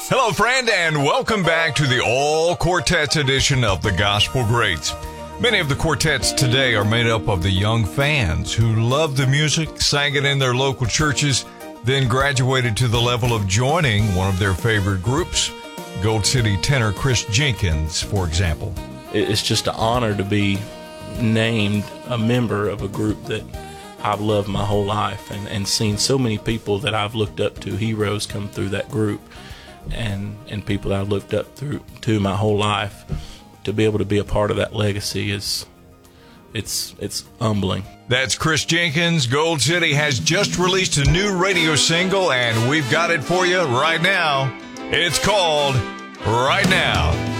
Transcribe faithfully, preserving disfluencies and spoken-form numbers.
Hello, friend, and welcome back to the All Quartets edition of the Gospel Greats. Many of the quartets today are made up of the young fans who love the music, sang it in their local churches, then graduated to the level of joining one of their favorite groups. Gold City tenor Chris Jenkins, for example. It's just an honor to be named a member of a group that I've loved my whole life, and, and seen so many people that I've looked up to, heroes, come through that group, and, and people that I've looked up through to my whole life. To be able to be a part of that legacy is, it's it's humbling. That's Chris Jenkins. Gold City has just released a new radio single, and we've got it for you right now. It's called Right Now.